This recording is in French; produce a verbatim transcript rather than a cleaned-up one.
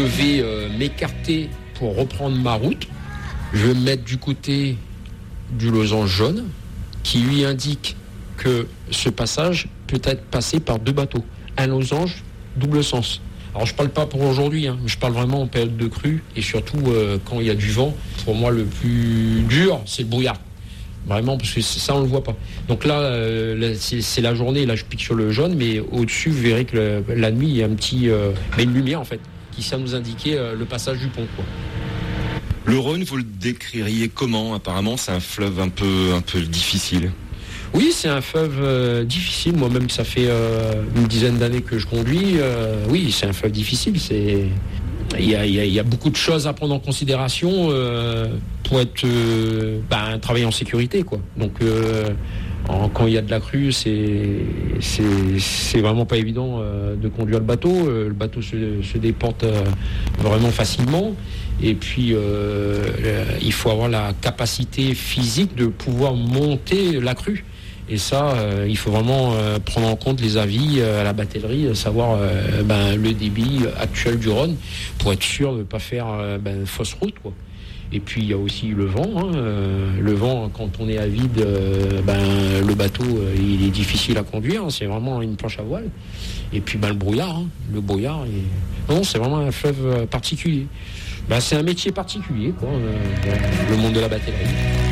vais euh, m'écarter pour reprendre ma route. Je vais me mettre du côté du losange jaune qui lui indique que ce passage peut être passé par deux bateaux. Un losange, double sens. Alors je ne parle pas pour aujourd'hui, hein, je parle vraiment en période de crue et surtout euh, quand il y a du vent. Pour moi, le plus dur, c'est le brouillard. Vraiment, parce que ça, on ne le voit pas. Donc là, euh, là c'est, c'est la journée, là je pique sur le jaune, mais au-dessus, vous verrez que le, la nuit, il y a un petit, euh, une lumière en fait, qui sert à nous indiquer euh, le passage du pont, quoi. Le Rhône, vous le décririez comment ? Apparemment, c'est un fleuve un peu, un peu difficile. Oui, c'est un fleuve euh, difficile. Moi-même, ça fait euh, une dizaine d'années que je conduis. Euh, oui, c'est un fleuve difficile. C'est... Il y a, il y a, il y a beaucoup de choses à prendre en considération euh, pour être, euh, ben, travailler en sécurité, quoi. Donc, euh, en, quand il y a de la crue, c'est, c'est, c'est vraiment pas évident euh, de conduire le bateau. Euh, le bateau se, se déporte euh, vraiment facilement. Et puis, euh, il faut avoir la capacité physique de pouvoir monter la crue. Et ça, euh, il faut vraiment euh, prendre en compte les avis euh, à la batellerie, savoir euh, ben, le débit actuel du Rhône pour être sûr de ne pas faire euh, ben, fausse route, quoi. Et puis il y a aussi le vent. Hein, euh, le vent, quand on est à vide, euh, ben, le bateau euh, il est difficile à conduire. Hein, c'est vraiment une planche à voile. Et puis ben, le brouillard. Hein, le brouillard, est... non, c'est vraiment un fleuve particulier. Ben, c'est un métier particulier, quoi, euh, le monde de la batellerie.